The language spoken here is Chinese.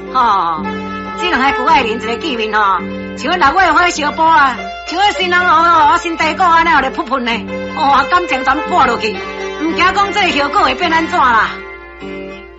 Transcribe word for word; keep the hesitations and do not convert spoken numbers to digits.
吼，这两个旧爱人一个见面吼，像六月花小波啊，像个新人哦，新地果安尼有咧噗噗呢，哦，感情全破落去，唔惊讲这个效果会变安怎啦。